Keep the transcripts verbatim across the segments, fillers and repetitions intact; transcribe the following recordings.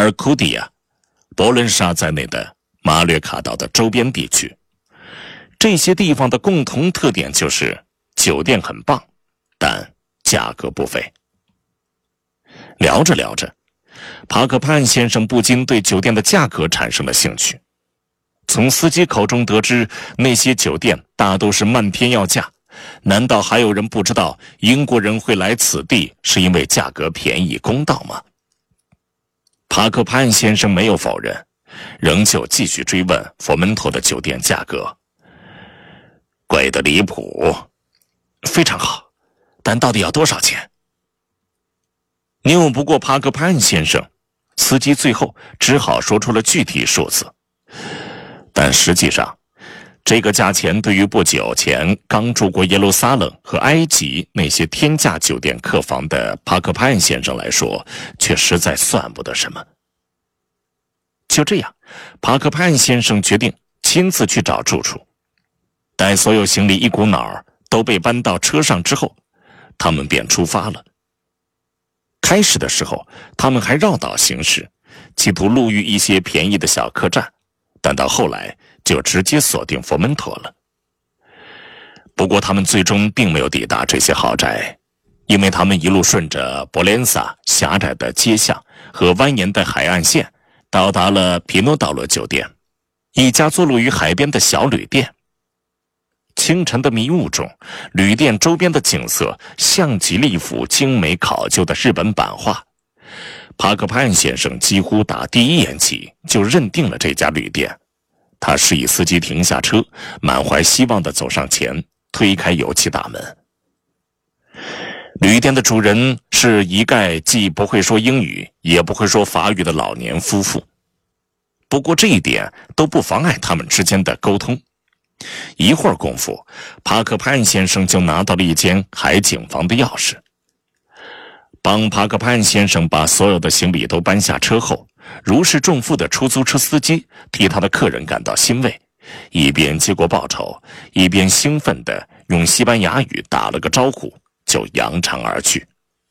尔库迪亚、伯伦沙在内的马略卡岛的周边地区。这些地方的共同特点就是酒店很棒，但价格不菲。聊着聊着，帕克潘先生不禁对酒店的价格产生了兴趣。从司机口中得知，那些酒店大都是漫天要价，难道还有人不知道英国人会来此地是因为价格便宜公道吗？帕克潘先生没有否认，仍旧继续追问佛门托的酒店价格。贵得离谱。非常好，但到底要多少钱？拗不过帕克潘先生，司机最后只好说出了具体数字。但实际上，这个价钱对于不久前刚住过耶路撒冷和埃及那些天价酒店客房的帕克潘先生来说，却实在算不得什么。就这样，帕克潘先生决定亲自去找住处。待所有行李一股脑儿都被搬到车上之后，他们便出发了。开始的时候，他们还绕道行驶，企图路遇一些便宜的小客栈，但到后来就直接锁定佛门托了。不过他们最终并没有抵达这些豪宅，因为他们一路顺着博连萨狭窄的街巷和蜿蜒的海岸线，到达了皮诺道罗酒店，一家坐落于海边的小旅店。清晨的迷雾中，旅店周边的景色像极了一幅精美考究的日本版画。帕克潘先生几乎打第一眼起就认定了这家旅店。他示意司机停下车，满怀希望地走上前，推开油漆大门。旅店的主人是一概既不会说英语也不会说法语的老年夫妇，不过这一点都不妨碍他们之间的沟通。一会儿功夫，帕克潘先生就拿到了一间海景房的钥匙。帮帕克潘先生把所有的行李都搬下车后，如释重负的出租车司机替他的客人感到欣慰，一边接过报酬，一边兴奋地用西班牙语打了个招呼，就扬长而去。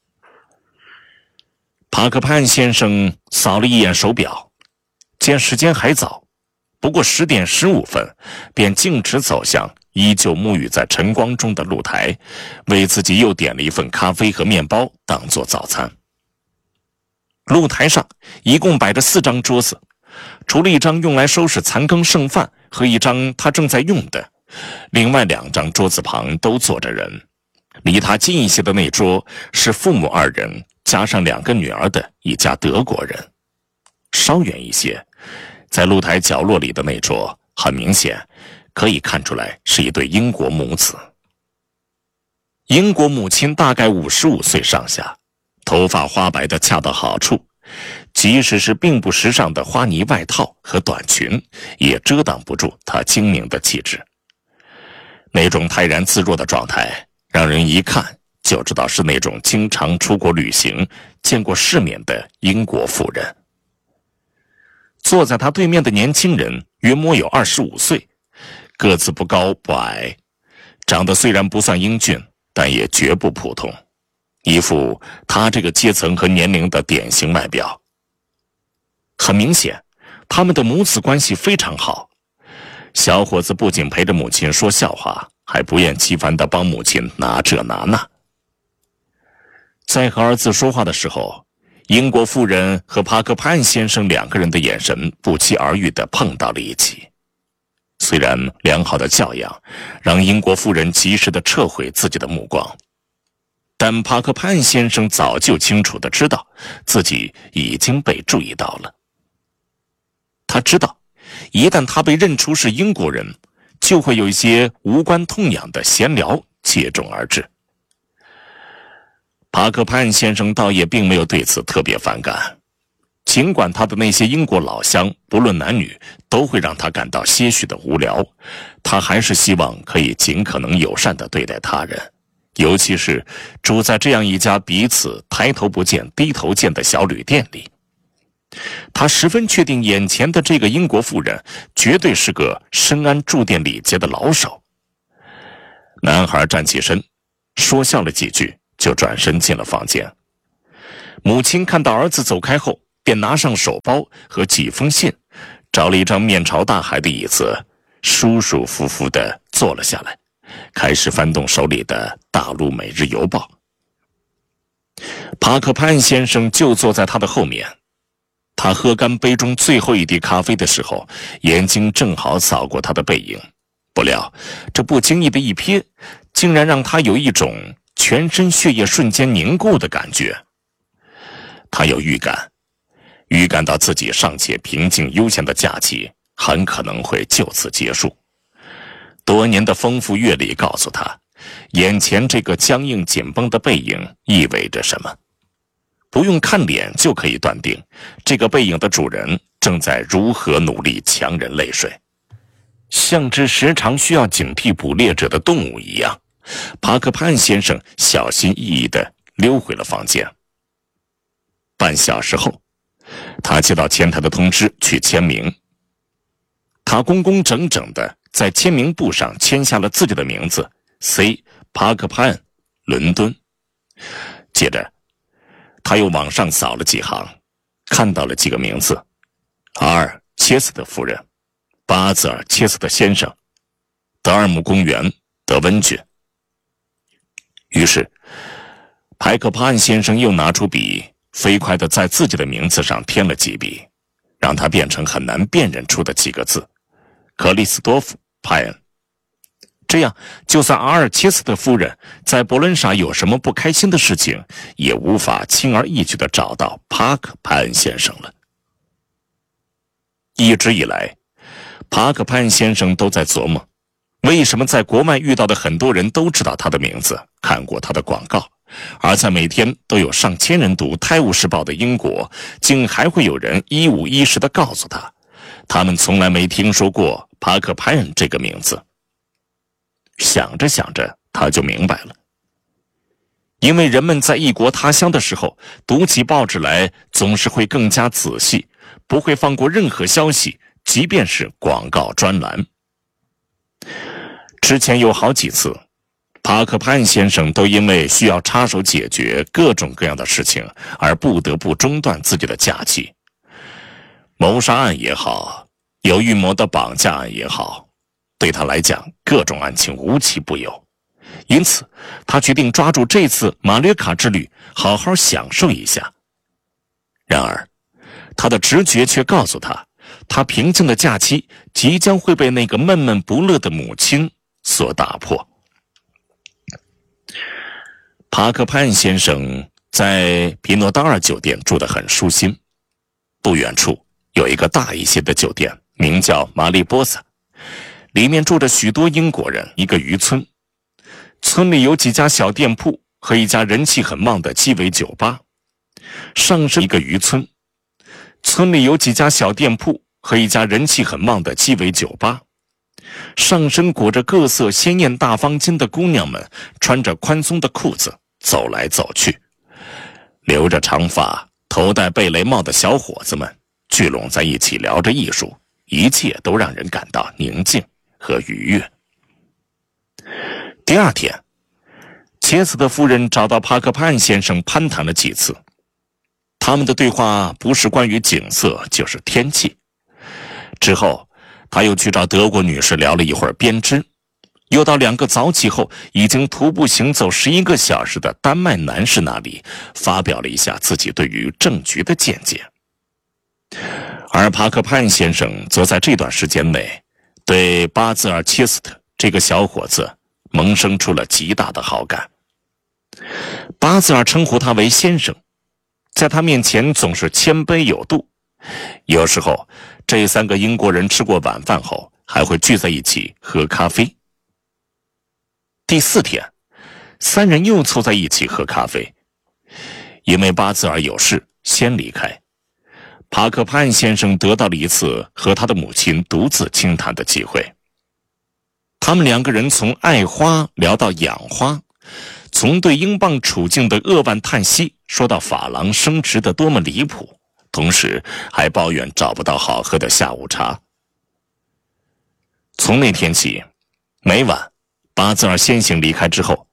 帕克潘先生扫了一眼手表，见时间还早，不过十点十五分，便径直走向依旧沐浴在晨光中的露台，为自己又点了一份咖啡和面包当作早餐。露台上一共摆着四张桌子，除了一张用来收拾残羹剩饭和一张他正在用的，另外两张桌子旁都坐着人。离他近一些的那桌是父母二人加上两个女儿的一家德国人。稍远一些，在露台角落里的那桌，很明显可以看出来是一对英国母子。英国母亲大概五十五岁上下，头发花白的恰到好处，即使是并不时尚的花呢外套和短裙，也遮挡不住她精明的气质。那种泰然自若的状态，让人一看就知道是那种经常出国旅行、见过世面的英国妇人。坐在他对面的年轻人约摸有二十五岁，个子不高不矮，长得虽然不算英俊，但也绝不普通，一副他这个阶层和年龄的典型外表。很明显，他们的母子关系非常好。小伙子不仅陪着母亲说笑话，还不厌其烦地帮母亲拿这拿那。在和儿子说话的时候，英国妇人和帕克潘先生两个人的眼神不期而遇地碰到了一起。虽然良好的教养让英国妇人及时地撤回自己的目光，但帕克潘先生早就清楚地知道自己已经被注意到了。他知道，一旦他被认出是英国人，就会有一些无关痛痒的闲聊接踵而至。帕克潘先生倒也并没有对此特别反感，尽管他的那些英国老乡不论男女都会让他感到些许的无聊，他还是希望可以尽可能友善地对待他人，尤其是住在这样一家彼此抬头不见低头见的小旅店里。他十分确定眼前的这个英国妇人绝对是个深谙住店礼节的老手。男孩站起身，说笑了几句，就转身进了房间。母亲看到儿子走开后， 便拿上手包和几封信，找了一张面朝大海的椅子，舒舒服服地坐了下来，开始翻动手里的大陆每日邮报。帕克潘先生就坐在他的后面，他喝干杯中最后一滴咖啡的时候，眼睛正好扫过他的背影，不料这不经意的一瞥，竟然让他有一种全身血液瞬间凝固的感觉。他有预感，预感到自己尚且平静悠闲的假期很可能会就此结束。多年的丰富阅历告诉他，眼前这个僵硬紧绷的背影意味着什么。不用看脸就可以断定，这个背影的主人正在如何努力强忍泪水。像只时常需要警惕捕猎者的动物一样，帕克潘先生小心翼翼地溜回了房间。半小时后，他接到前台的通知去签名。他工工整整地在签名簿上签下了自己的名字 C. 帕克潘，伦敦。接着他又往上扫了几行，看到了几个名字：阿尔切斯特夫人、巴兹尔切斯特先生、德尔姆公园、德温郡。于是派克帕恩先生又拿出笔，飞快地在自己的名字上添了几笔，让它变成很难辨认出的几个字：克里斯多夫·派恩。这样，就算阿尔切斯特夫人在伯伦莎有什么不开心的事情，也无法轻而易举地找到帕克派恩先生了。一直以来，帕克派恩先生都在琢磨，为什么在国外遇到的很多人都知道他的名字，看过他的广告，而在每天都有上千人读《泰晤士报》的英国，竟还会有人一五一十地告诉他，他们从来没听说过帕克派恩这个名字。想着想着，他就明白了。因为人们在异国他乡的时候，读起报纸来总是会更加仔细，不会放过任何消息，即便是广告专栏。之前有好几次，帕克潘先生都因为需要插手解决各种各样的事情，而不得不中断自己的假期。谋杀案也好，有预谋的绑架案也好，对他来讲，各种案情无奇不有。因此，他决定抓住这次马略卡之旅，好好享受一下。然而，他的直觉却告诉他，他平静的假期即将会被那个闷闷不乐的母亲所打破。帕克潘先生在皮诺达尔酒店住得很舒心，不远处有一个大一些的酒店，名叫马利波萨，里面住着许多英国人。一个渔村，村里有几家小店铺和一家人气很旺的鸡尾酒吧。上升一个渔村，村里有几家小店铺和一家人气很旺的鸡尾酒吧。上身裹着各色鲜艳大方巾的姑娘们，穿着宽松的裤子走来走去，留着长发头戴贝雷帽的小伙子们聚拢在一起聊着艺术，一切都让人感到宁静和愉悦。第二天，切斯特夫人找到帕克潘先生攀谈了几次，他们的对话不是关于景色就是天气。之后他又去找德国女士聊了一会儿编织，又到两个早起后已经徒步行走十一个小时的丹麦男士那里发表了一下自己对于政局的见解。而帕克潘先生则在这段时间内对巴兹尔切斯特这个小伙子萌生出了极大的好感。巴兹尔称呼他为先生，在他面前总是谦卑有度。有时候这三个英国人吃过晚饭后还会聚在一起喝咖啡。第四天，三人又凑在一起喝咖啡，因为巴兹尔有事先离开，帕克潘先生得到了一次和他的母亲独自倾谈的机会。他们两个人从爱花聊到养花，从对英镑处境的扼腕叹息说到法郎升值的多么离谱，同时还抱怨找不到好喝的下午茶。从那天起，每晚巴兹尔先行离开之后，